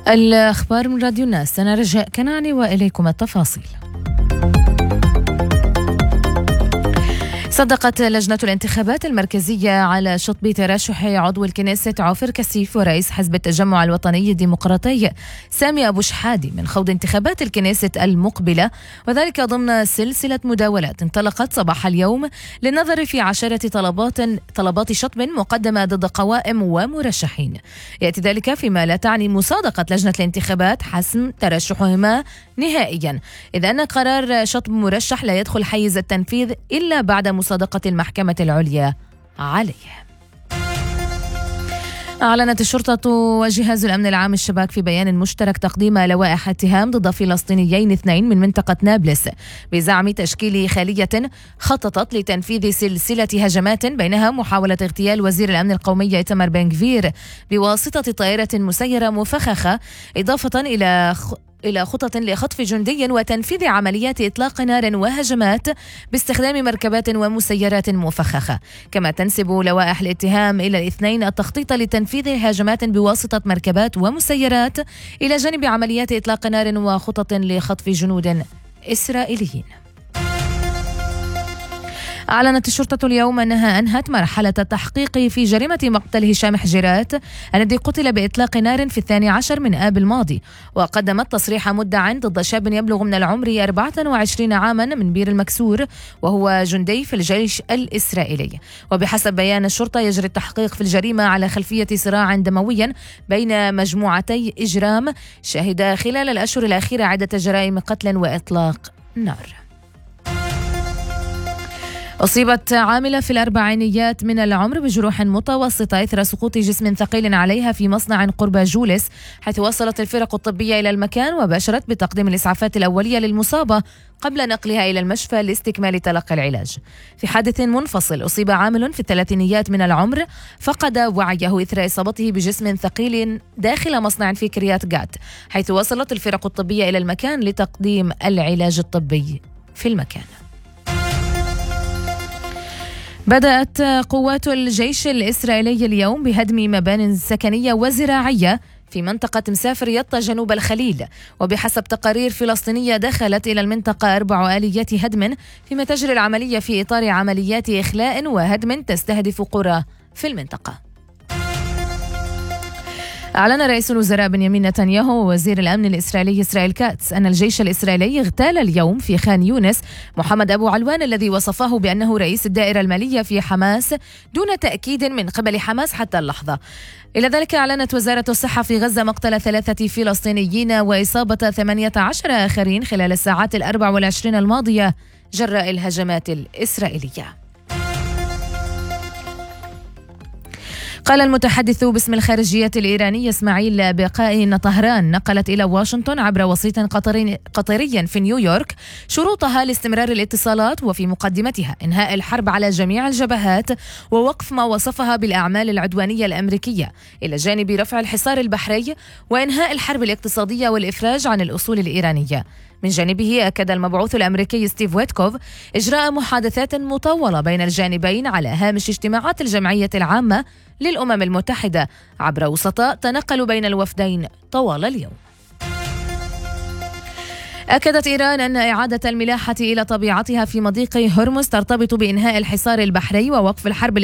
الأخبار من راديو الناس، أنا رجاء كناني وإليكم التفاصيل. صدقت لجنة الانتخابات المركزية على شطب ترشح عضو الكنيسة عوفر كسيف ورئيس حزب التجمع الوطني الديمقراطي سامي أبو شحادي من خوض انتخابات الكنيسة المقبلة، وذلك ضمن سلسلة مداولات انطلقت صباح اليوم للنظر في 10 طلبات شطب مقدمة ضد قوائم ومرشحين. يأتي ذلك فيما لا تعني مصادقة لجنة الانتخابات حسم ترشحهما نهائيا، إذ أن قرار شطب مرشح لا يدخل حيز التنفيذ إلا بعد مصادقة المحكمة العليا عليه. أعلنت الشرطة وجهاز الأمن العام الشباك في بيان مشترك تقديم لوائح اتهام ضد فلسطينيين 2 من منطقة نابلس بزعم تشكيل خلية خططت لتنفيذ سلسلة هجمات بينها محاولة اغتيال وزير الأمن القومي إيتمار بن غفير بواسطة طائرة مسيرة مفخخة، إضافة إلى خطط لخطف جندي وتنفيذ عمليات إطلاق نار وهجمات باستخدام مركبات ومسيرات مفخخة. كما تنسب لوائح الاتهام إلى الاثنين التخطيط لتنفيذ هجمات بواسطة مركبات ومسيرات إلى جانب عمليات إطلاق نار وخطط لخطف جنود إسرائيليين. أعلنت الشرطة اليوم أنها أنهت مرحلة التحقيق في جريمة مقتل هشام حجرات الذي قتل بإطلاق نار في 12 من آب الماضي، وقدمت تصريح مدعٍ ضد شاب يبلغ من العمر 24 عاما من بير المكسور وهو جندي في الجيش الإسرائيلي. وبحسب بيان الشرطة يجري التحقيق في الجريمة على خلفية صراع دموي بين مجموعتي إجرام شهد خلال الأشهر الأخيرة عدة جرائم قتل وإطلاق نار. أصيبت عاملة في الأربعينيات من العمر بجروح متوسطة إثر سقوط جسم ثقيل عليها في مصنع قرب جولس، حيث وصلت الفرق الطبية إلى المكان وباشرت بتقديم الإسعافات الأولية للمصابة قبل نقلها إلى المشفى لاستكمال تلقي العلاج. في حادث منفصل أصيب عامل في الثلاثينيات من العمر فقد وعيه إثر إصابته بجسم ثقيل داخل مصنع في كريات جات، حيث وصلت الفرق الطبية إلى المكان لتقديم العلاج الطبي في المكان. بدأت قوات الجيش الإسرائيلي اليوم بهدم مبان سكنية وزراعية في منطقة مسافر يطا جنوب الخليل، وبحسب تقارير فلسطينية دخلت إلى المنطقة 4 آليات هدم، فيما تجري العملية في إطار عمليات إخلاء وهدم تستهدف قرى في المنطقة. أعلن رئيس الوزراء بنيامين نتنياهو ووزير الأمن الإسرائيلي إسرائيل كاتس أن الجيش الإسرائيلي اغتال اليوم في خان يونس محمد أبو علوان الذي وصفه بأنه رئيس الدائرة المالية في حماس دون تأكيد من قبل حماس حتى اللحظة. إلى ذلك أعلنت وزارة الصحة في غزة مقتل 3 فلسطينيين وإصابة 18 آخرين خلال الساعات 24 الماضية جراء الهجمات الإسرائيلية. قال المتحدث باسم الخارجية الإيرانية إسماعيل بقائي أن طهران نقلت إلى واشنطن عبر وسيط قطري في نيويورك شروطها لاستمرار الاتصالات، وفي مقدمتها إنهاء الحرب على جميع الجبهات ووقف ما وصفها بالأعمال العدوانية الأمريكية، إلى جانب رفع الحصار البحري وإنهاء الحرب الاقتصادية والإفراج عن الأصول الإيرانية. من جانبه أكد المبعوث الأمريكي ستيف ويتكوف إجراء محادثات مطولة بين الجانبين على هامش اجتماعات الجمعية العامة للأمم المتحدة عبر وسطاء تنقلوا بين الوفدين طوال اليوم. أكدت إيران أن إعادة الملاحة إلى طبيعتها في مضيق هرمز ترتبط بإنهاء الحصار البحري ووقف الحرب